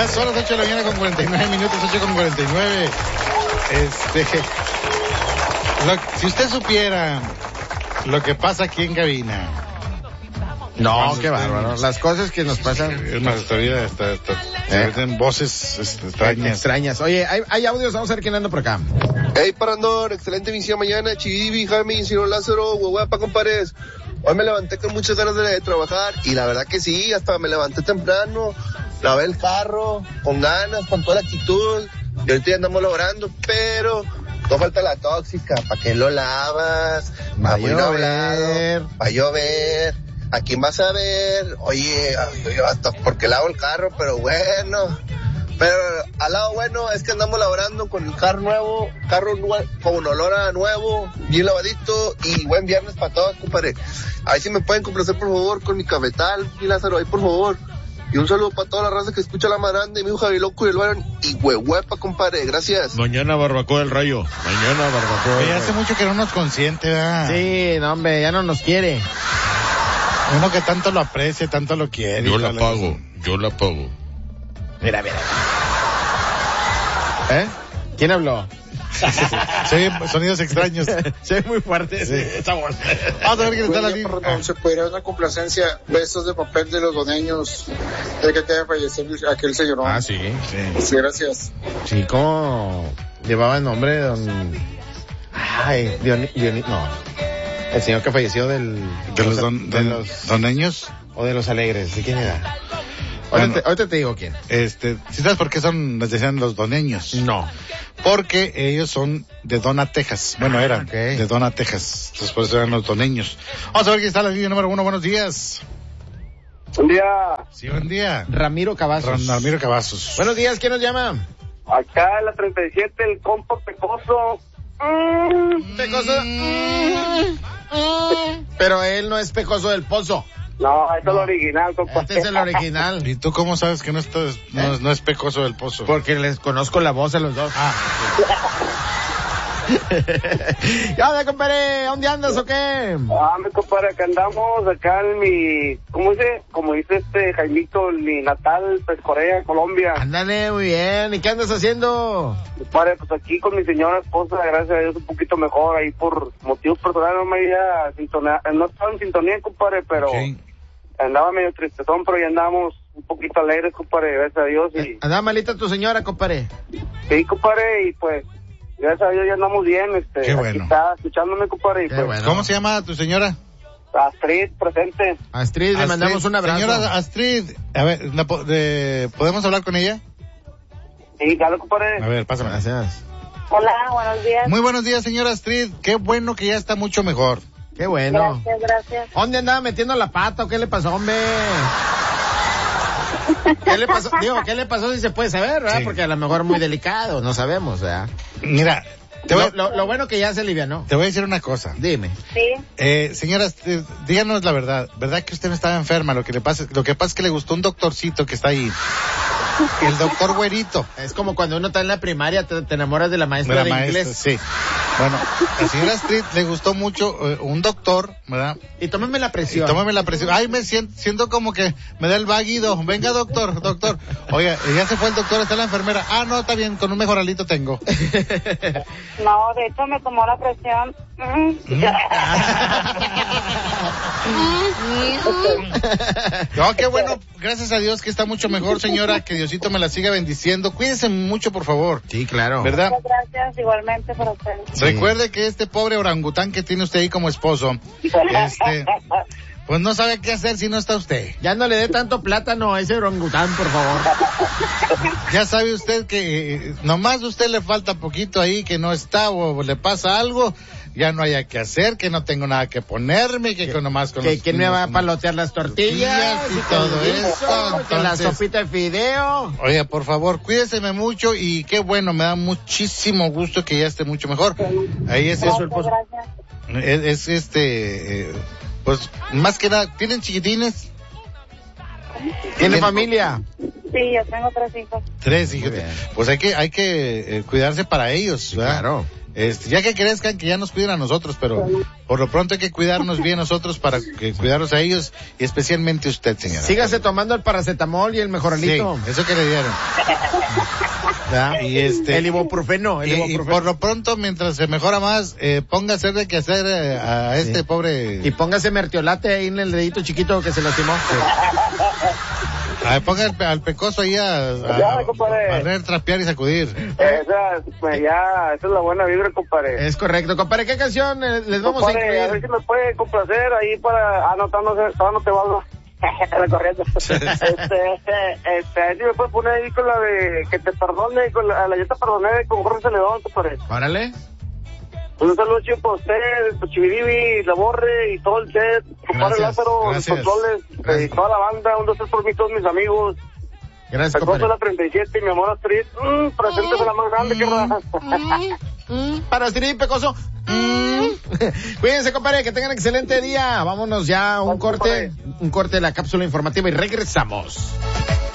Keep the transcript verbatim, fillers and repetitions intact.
Ya son las ocho de la mañana con cuarenta y nueve minutos, ocho con cuarenta y nueve. Este, lo, si usted supiera lo que pasa aquí en cabina. No, qué bárbaro. Las cosas que nos pasan. Es más, esta vida está, está, ¿Eh? se meten voces este, extrañas. Extrañas. Oye, hay, hay audios, vamos a ver quién anda por acá. Hey, Parandor, excelente emisión mañana. Chivivi, Jaime, Ciro Lázaro, huehuepa, compadres. Hoy me levanté con muchas ganas de, de trabajar y la verdad que sí, hasta me levanté temprano, lavé el carro, con ganas, con toda la actitud. Y ahorita ya andamos logrando, pero no falta la tóxica. ¿Para qué lo lavas? Va a Está muy nublado, llover. va a llover. ¿A quién vas a ver? Oye, yo hasta porque lavo el carro, pero bueno. Pero al lado bueno es que andamos laborando con el carro nuevo, carro nue- con olor a nuevo, bien lavadito y buen viernes para todos, compadre. Ahí sí me pueden complacer por favor con mi cafetal, mi Lázaro, ahí por favor. Y un saludo para toda la raza que escucha La Maranda, mi hijo Javi Loco y el Baron y huehuepa, compadre, gracias. Mañana barbacoa del Rayo, mañana barbacoa del Ya hace Rayo. mucho que no nos consiente, ¿verdad? Sí, no, hombre, ya no nos quiere. Uno que tanto lo aprecia, tanto lo quiere. Yo y la toda pago, yo la pago. Mira, mira. ¿Eh? ¿Quién habló? Sí, sonidos extraños. Se ve muy fuerte Sí. esa voz. Vamos a ver quién está en la Buen día, línea. perdón, se podría una complacencia, besos de papel de los doneños, de que acaba de fallecer aquel señor. Ah, sí. Sí. Sí, gracias. Sí, ¿cómo llevaba el nombre de don... Ay, Dioni... Dioni... No. El señor que falleció del... De los, don, de de los los... doneños. O de los alegres. ¿De quién era? Bueno, Ahorita, te, ahorita te digo quién. Este, ¿sí sabes por qué son, les decían los doneños? No. Porque ellos son de Dona, Texas. Bueno, eran Ok. de Dona, Texas. Entonces por eso eran los doneños. Vamos a ver quién está en la línea número uno. Buenos días. Buen día, Sí, buen día. Ramiro Cavazos. Ramiro Cavazos. Buenos días, ¿quién nos llama? acá en la treinta y siete el compa Pecoso. Mm. Pecoso. Pero él no es Pecoso del Pozo. No, este es el original, compa. Este es el original. ¿Y tú cómo sabes que no, estás, no, no es Pecoso del Pozo? Porque les conozco la voz a los dos. Ah, ¿Qué onda, compadre? ¿Dónde andas o qué? Ah, mi compadre, acá andamos, acá en mi, ¿cómo dice? Como dice este Jaimito, en mi natal, pues Corea, Colombia. Ándale, muy bien. ¿Y qué andas haciendo? Compadre, pues aquí con mi señora esposa, gracias a Dios, un poquito mejor, ahí por motivos personales no me había sintonía, no estaba en sintonía, compadre, pero ok. andaba medio tristezón, pero ya andamos un poquito alegres, compadre, gracias a Dios, y Anda malita tu señora, compadre. sí, compadre, y pues, gracias a Dios ya andamos bien, este, Qué aquí bueno. está escuchándome, compadre, y Qué pues, bueno. ¿Cómo se llama tu señora? Astrid, presente. Astrid, le Astrid. mandamos un abrazo. Señora Astrid, a ver, ¿la po- de- ¿podemos hablar con ella? Sí, claro, compadre. A ver, pásame. Gracias. Hola, buenos días. Muy buenos días, señora Astrid. Qué bueno que ya está mucho mejor. Qué bueno. Gracias, gracias. ¿Dónde andaba metiendo la pata o qué le pasó, hombre? ¿Qué le pasó? Digo, ¿qué le pasó si se puede saber, verdad? Sí. Porque a lo mejor muy delicado, no sabemos, ¿verdad? Mira, te voy, Lo, lo, lo bueno que ya se alivianó. te voy a decir una cosa. Dime. Sí, Eh, señora Astrid, díganos la verdad. ¿Verdad que usted no estaba enferma? Lo que le pasa, lo que pasa es que le gustó un doctorcito que está ahí. El doctor Güerito. Es como cuando uno está en la primaria, te, te enamoras de la De maestra la de, maestra, inglés. sí. Bueno, a señora Astrid le gustó mucho eh, un doctor, ¿verdad? Y tómame la Y presión. tómame la presión. Ay, me siento, siento como que me da el vaguido. Venga, doctor, doctor. Oiga, ya se fue el doctor, está la enfermera. Ah, no, está bien, con un mejoralito tengo. no, de hecho me tomó la presión. Mm. No, qué bueno. Gracias a Dios que está mucho mejor, señora. Que Diosito me la siga bendiciendo. Cuídense mucho, por favor. Sí, claro. ¿Verdad? Muchas gracias, igualmente para ustedes. Sí. Recuerde que este pobre orangután que tiene usted ahí como esposo, este, pues no sabe qué hacer si no está usted. Ya no le dé tanto plátano a ese orangután, por favor. Ya sabe usted que eh, nomás a usted le falta poquito ahí, que no está o le pasa algo, ya no haya que hacer, que no tengo nada que ponerme, que, con nomás con Que los- quién me va a con- palotear las tortillas tortillas y que todo el eso, guiso, que la entonces- sopita de fideo. Oiga, por favor, cuídeseme mucho y qué bueno, me da muchísimo gusto que ya esté mucho mejor. Ahí es eso, Gracias, gracias. es, es este, eh, pues más que nada, ¿tienen chiquitines? ¿Tiene Bien. familia? Sí, yo tengo tres hijos. Tres hijos. Muy bien. Pues hay que, hay que eh, cuidarse para ellos, ¿verdad? Claro. Este, ya que crezcan, que ya nos cuiden a nosotros, pero por lo pronto hay que cuidarnos bien nosotros para que cuidarlos a ellos y especialmente usted, señora. Sígase tomando el paracetamol y el mejoralito. Sí, eso que le dieron. ¿Ya? Y este, el ibuprofeno, el y, ibuprofeno. y por lo pronto, mientras se mejora más, eh, ponga a hacer de que hacer eh, a este sí. pobre... Y póngase mertiolate ahí en el dedito chiquito que se lastimó. Sí. A ver, ponga al, al pecoso ahí a, a, ya, a barrer, trapear y sacudir. Esa, pues ya, esa es la buena vibra, compadre. Es correcto, compadre. ¿Qué canción eh, les vamos compadre, a incluir? A ver si me puede complacer ahí para anotándose, todavía no te valgo. Recorriendo. este, este, este, a ver si me puede poner ahí con la de que te perdone, con la, la yo te perdoné con Jorge Celedón, compadre. Órale. Un saludo chido para usted, Chividivi, La Borre y todo el set, compadre Lázaro, los controles, eh, y toda la banda, un, dos, tres por mí, todos mis amigos. Gracias, Pecoso compadre. la treinta y siete y mi amor Astrid, mmm, presentes a la más grande, que raza. Para Astrid, Pecoso. Mm. Cuídense, compadre, que tengan excelente día. Vámonos ya a un corte, un corte de la cápsula informativa y regresamos.